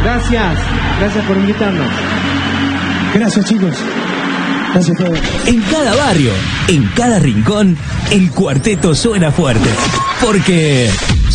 Gracias por invitarnos. Gracias, chicos. Gracias a todos. En cada barrio, en cada rincón, el cuarteto suena fuerte. Porque